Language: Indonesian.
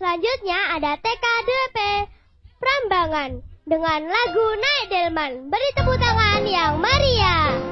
Selanjutnya ada TK2P Prambanan dengan lagu Naik Delman. Beri tepuk tangan yang meriah.